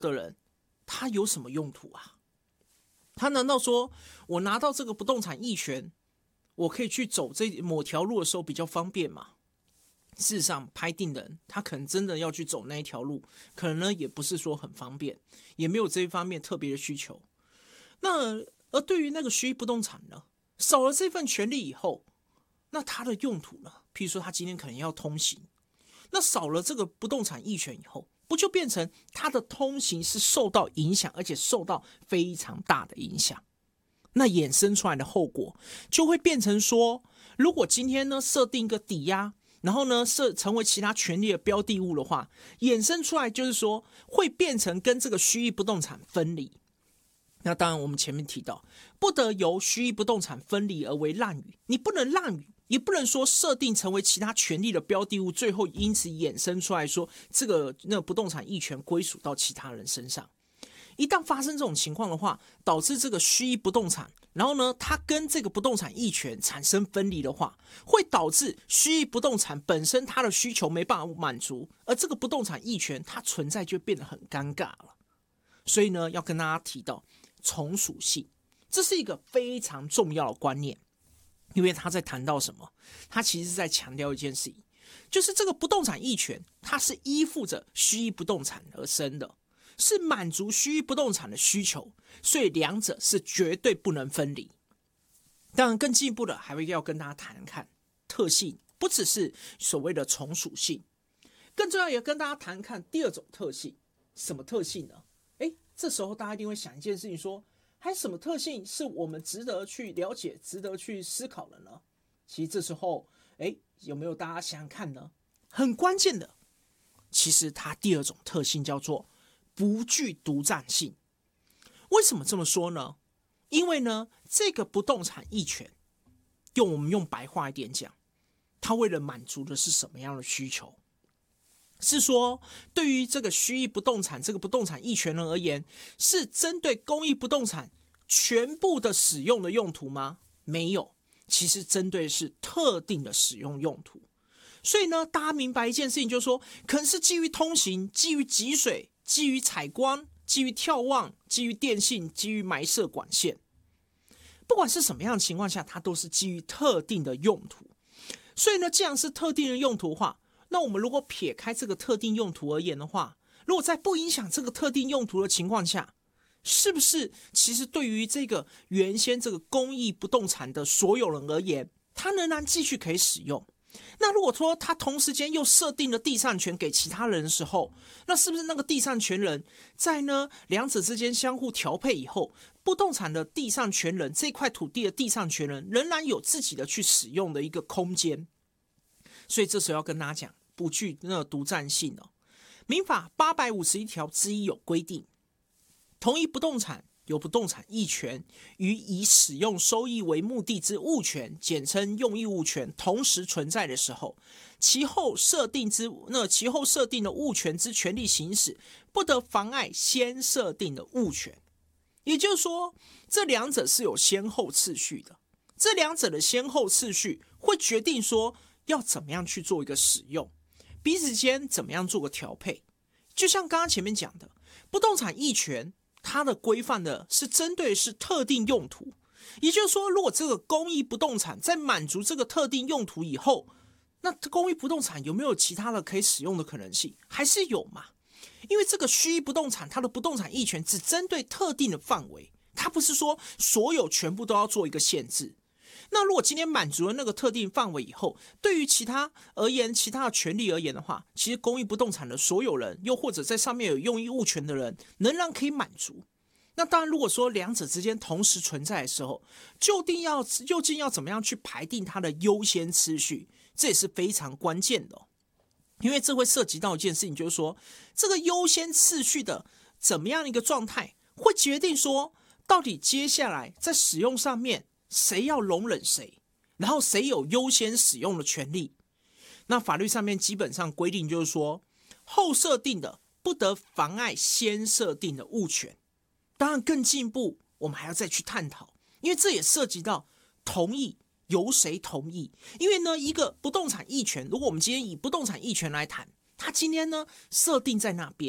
的人，他有什么用途啊？他难道说我拿到这个不动产役权，我可以去走这某条路的时候比较方便吗？事实上，拍定人他可能真的要去走那一条路，可能呢也不是说很方便，也没有这一方面特别的需求。那而对于那个虚役不动产呢，少了这份权利以后，那它的用途呢？譬如说他今天可能要通行，那少了这个不动产役权以后，不就变成他的通行是受到影响，而且受到非常大的影响？那衍生出来的后果就会变成说，如果今天呢设定一个抵押，然后呢成为其他权利的标的物的话，衍生出来就是说会变成跟这个虚役不动产分离。那当然我们前面提到，不得由虚役不动产分离而为滥竽，你不能滥竽，也不能说设定成为其他权利的标的物，最后因此衍生出来说这个不动产役权归属到其他人身上。一旦发生这种情况的话，导致这个虚役不动产，然后呢，它跟这个不动产役权产生分离的话，会导致虚役不动产本身它的需求没办法满足，而这个不动产役权它存在就变得很尴尬了。所以呢，要跟大家提到从属性，这是一个非常重要的观念，因为他在谈到什么？他其实是在强调一件事情，就是这个不动产役权，它是依附着虚役不动产而生的。是满足虚役不动产的需求，所以两者是绝对不能分离。当然，更进一步的还会要跟大家谈看特性，不只是所谓的从属性，更重要也跟大家谈看第二种特性。什么特性呢？这时候大家一定会想一件事情说，还有什么特性是我们值得去了解、值得去思考的呢？其实这时候，有没有大家想想看呢？很关键的，其实它第二种特性叫做不具独占性。为什么这么说呢？因为呢，这个不动产役权，我们用白话一点讲，它为了满足的是什么样的需求？是说，对于这个虚役不动产这个不动产役权人而言，是针对公益不动产全部的使用的用途吗？没有，其实针对的是特定的使用用途。所以呢，大家明白一件事情，就是说，可能是基于通行、基于集水、基于采光、基于眺望、基于电信、基于埋设管线，不管是什么样的情况下，它都是基于特定的用途。所以呢，既然是特定的用途的话，那我们如果撇开这个特定用途而言的话，如果在不影响这个特定用途的情况下，是不是其实对于这个原先这个公益不动产的所有人而言，它仍然继续可以使用？那如果说他同时间又设定了地上权给其他人的时候，那是不是那个地上权人在呢两者之间相互调配以后，不动产的地上权人这块土地的地上权人仍然有自己的去使用的一个空间？所以这时候要跟大家讲，不具那个独占性哦。民法851条之一有规定，同一不动产有不动产役权与以使用收益为目的之物权，简称用益物权，同时存在的时候，其后设定的物权之权利行使，不得妨碍先设定的物权。也就是说，这两者是有先后次序的，这两者的先后次序会决定说要怎么样去做一个使用，彼此间怎么样做个调配。就像刚刚前面讲的，不动产役权它的规范的是针对是特定用途，也就是说，如果这个公益不动产在满足这个特定用途以后，那公益不动产有没有其他的可以使用的可能性？还是有嘛？因为这个虚役不动产，它的不动产役权只针对特定的范围，它不是说所有全部都要做一个限制。那如果今天满足了那个特定范围以后，对于其他而言，其他的权利而言的话，其实公益不动产的所有人，又或者在上面有用益物权的人，仍然可以满足。那当然，如果说两者之间同时存在的时候，究竟要怎么样去排定它的优先次序，这也是非常关键的因为这会涉及到一件事情，就是说这个优先次序的怎么样的一个状态，会决定说到底接下来在使用上面谁要容忍谁，然后谁有优先使用的权利。那法律上面基本上规定就是说，后设定的不得妨碍先设定的物权。当然更进一步，我们还要再去探讨，因为这也涉及到同意由谁同意。因为呢，一个不动产役权，如果我们今天以不动产役权来谈，它今天呢设定在那边，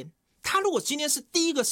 他如果今天是第一个